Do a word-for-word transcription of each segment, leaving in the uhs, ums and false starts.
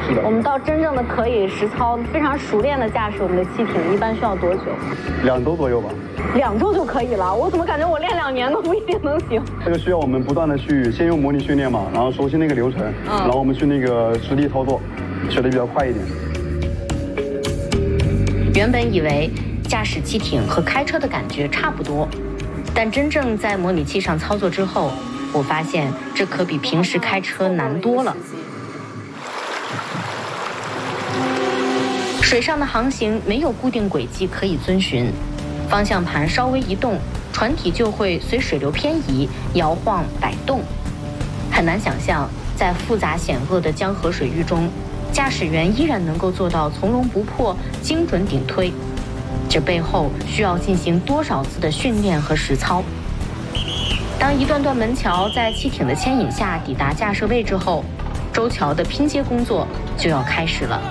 是的。 我们到真正的可以实操、非常熟练的驾驶我们的汽艇，一般需要多久？ 两周左右吧。 两周就可以了？我怎么感觉我练两年都不一定能行？ 这个需要我们不断的去先用模拟训练嘛，然后熟悉那个流程，嗯、然后我们去那个实地操作，学的比较快一点。 原本以为驾驶汽艇和开车的感觉差不多，但真正在模拟器上操作之后，我发现这可比平时开车难多了。水上的航行没有固定轨迹可以遵循，方向盘稍微一动，船体就会随水流偏移、摇晃摆动。很难想象，在复杂险恶的江河水域中，驾驶员依然能够做到从容不迫、精准顶推。这背后需要进行多少次的训练和实操？当一段段门桥在汽艇的牵引下抵达架设位置后，周桥的拼接工作就要开始了。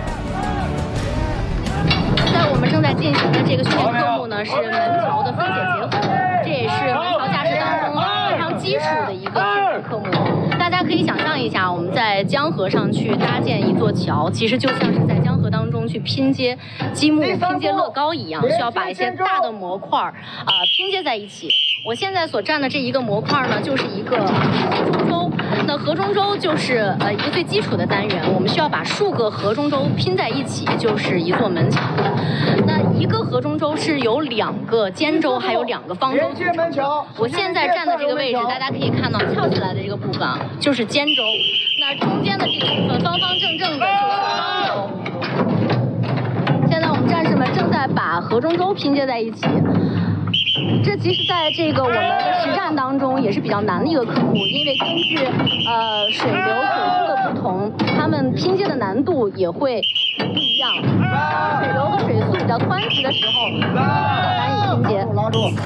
在我们正在进行的这个训练科目呢，是门桥的分解结合，这也是门桥驾驶当中非常基础的一个训练科目。大家可以想象一下，我们在江河上去搭建一座桥，其实就像是在江河当中去拼接积木、拼接乐高一样，需要把一些大的模块啊、呃、拼接在一起。我现在所站的这一个模块呢，就是一个河中舟。那河中舟就是呃一个最基础的单元，我们需要把数个河中舟拼在一起，就是一座门桥。那一个河中舟是由两个尖舟还有两个方舟组成的。我现在站的这个位置，大家可以看到翘起来的这个部分啊，就是尖舟。那中间的这个部分方方正正的就是方舟。现在我们战士们正在把河中舟拼接在一起。这其实在这个我们的实战当中也是比较难的一个科目，因为根据呃水流水速的不同，它们拼接的难度也会不一样。水流和水速比较湍急的时候，比较难以拼接。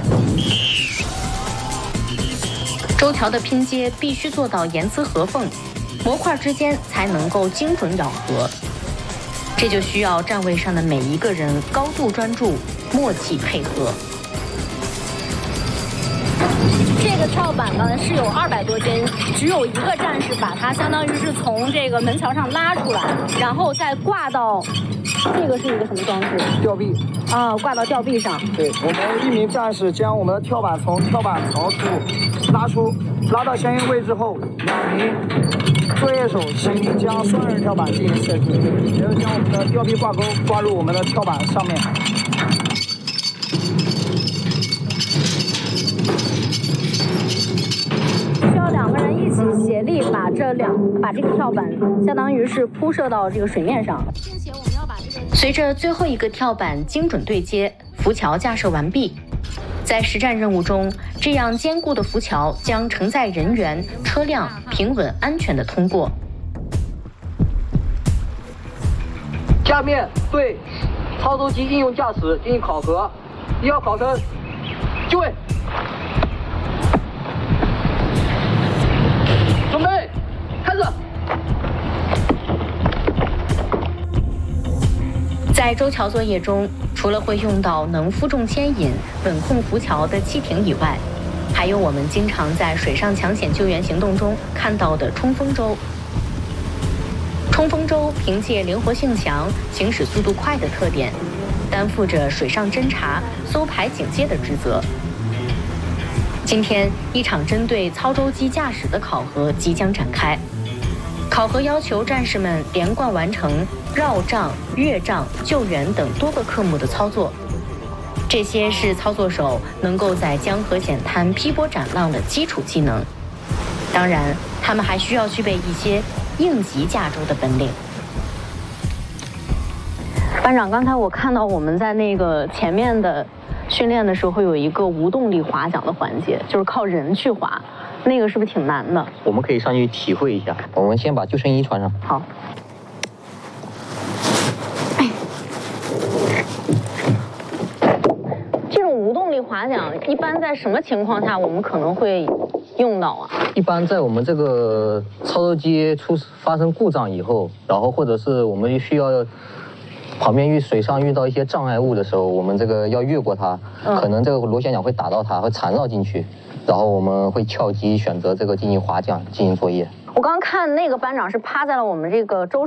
舟桥的拼接必须做到严丝合缝，模块之间才能够精准咬合。这就需要站位上的每一个人高度专注、默契配合。这个跳板呢是有二百多斤，只有一个战士把它相当于是从这个门桥上拉出来，然后再挂到这个是一个什么装置？ 吊臂啊，挂到吊臂上。 对，我们一名战士将我们的跳板从跳板槽处拉出，拉到相应位置后，两名作业手齐名将双人跳板进行测试，然后将我们的吊臂挂钩挂入我们的跳板上面。 两个人一起协力把这两把这个跳板相当于是铺设到这个水面上，并且我们要把这个随着最后一个跳板精准对接，浮桥架设完毕。在实战任务中，这样坚固的浮桥将承载人员、车辆平稳安全地通过。 下面对操舟机应用驾驶进行考核，一号考生就位。准备，开始。 在舟桥作业中，除了会用到能负重牵引、稳控浮桥的汽艇以外，还有我们经常在水上抢险救援行动中看到的冲锋舟。冲锋舟凭借灵活性强、行驶速度快的特点，担负着水上侦察、搜排警戒的职责。今天，一场针对操舟机驾驶的考核即将展开。考核要求战士们连贯完成绕障、越障、救援等多个科目的操作。这些是操作手能够在江河险滩劈波斩浪的基础技能。当然，他们还需要具备一些应急驾舟的本领。 班长，刚才我看到我们在那个前面的训练的时候，会有一个无动力滑桨的环节，就是靠人去滑，那个是不是挺难的？ 我们可以上去体会一下。我们先把救生衣穿上。 好。这种无动力滑桨一般在什么情况下我们可能会用到啊？ 一般在我们这个操舟机出发生故障以后，然后或者是我们需要旁边遇水上遇到一些障碍物的时候，我们这个要越过它，嗯、可能这个螺旋桨会打到它，会缠绕进去，然后我们会翘机选择这个进行滑桨进行作业。 我刚看那个班长是趴在了我们这个舟